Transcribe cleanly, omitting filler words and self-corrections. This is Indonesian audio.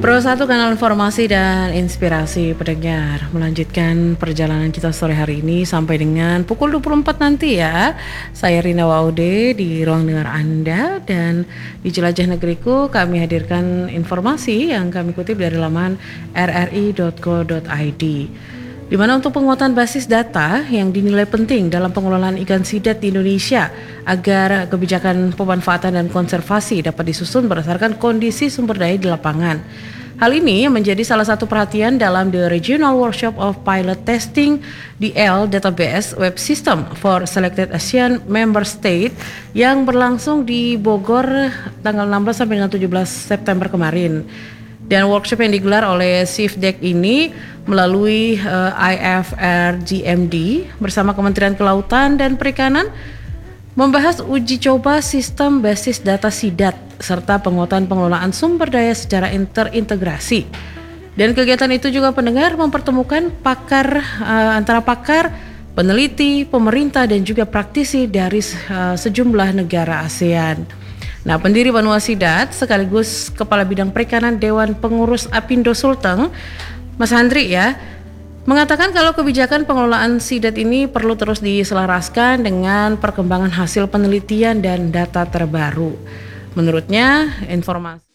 Pro Satu Kanal Informasi dan Inspirasi pendengar, melanjutkan perjalanan kita sore hari ini sampai dengan pukul 24 nanti ya. Saya Rina Waude di ruang dengar Anda, dan di Jelajah Negeriku kami hadirkan informasi yang kami kutip dari laman rri.co.id, di mana untuk penguatan basis data yang dinilai penting dalam pengelolaan ikan sidat di Indonesia agar kebijakan pemanfaatan dan konservasi dapat disusun berdasarkan kondisi sumber daya di lapangan. Hal ini menjadi salah satu perhatian dalam The Regional Workshop of Pilot Testing DL Database Web System for Selected ASEAN Member State yang berlangsung di Bogor tanggal 16 sampai dengan 17 September kemarin. Dan workshop yang digelar oleh SIFDEC ini melalui IFRGMD bersama Kementerian Kelautan dan Perikanan membahas uji coba sistem basis data sidat serta penguatan pengelolaan sumber daya secara terintegrasi. Dan kegiatan itu juga pendengar mempertemukan antara pakar, peneliti, pemerintah dan juga praktisi dari sejumlah negara ASEAN. Nah, pendiri Banua Sidat sekaligus Kepala Bidang Perikanan Dewan Pengurus Apindo Sulteng, Mas Handri ya, mengatakan kalau kebijakan pengelolaan sidat ini perlu terus diselaraskan dengan perkembangan hasil penelitian dan data terbaru. Menurutnya, informasi